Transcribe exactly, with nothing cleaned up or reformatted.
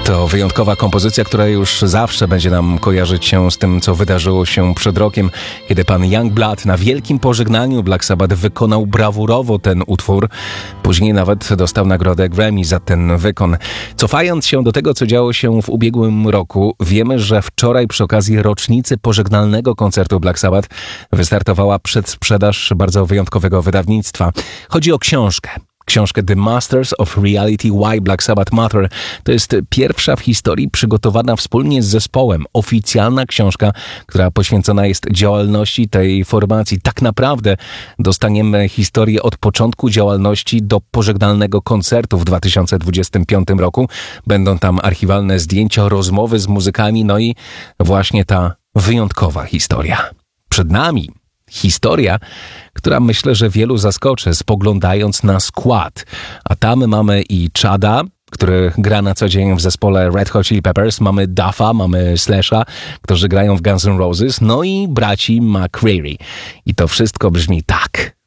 To wyjątkowa kompozycja, która już zawsze będzie nam kojarzyć się z tym, co wydarzyło się przed rokiem, kiedy pan Youngblood na wielkim pożegnaniu Black Sabbath wykonał brawurowo ten utwór. Później nawet dostał nagrodę Grammy za ten wykon. Cofając się do tego, co działo się w ubiegłym roku, wiemy, że wczoraj przy okazji rocznicy pożegnalnego koncertu Black Sabbath wystartowała przedsprzedaż bardzo wyjątkowego wydawnictwa. Chodzi o książkę. Książkę The Masters of Reality Why Black Sabbath Matter. To jest pierwsza w historii przygotowana wspólnie z zespołem. Oficjalna książka, która poświęcona jest działalności tej formacji. Tak naprawdę dostaniemy historię od początku działalności do pożegnalnego koncertu w dwa tysiące dwudziestym piątym roku. Będą tam archiwalne zdjęcia, rozmowy z muzykami, no i właśnie ta wyjątkowa historia. Przed nami historia, która myślę, że wielu zaskoczy, spoglądając na skład. A tam mamy i Chada, który gra na co dzień w zespole Red Hot Chili Peppers, mamy Duffa, mamy Slasha, którzy grają w Guns N' Roses, no i braci McCreary. I to wszystko brzmi tak.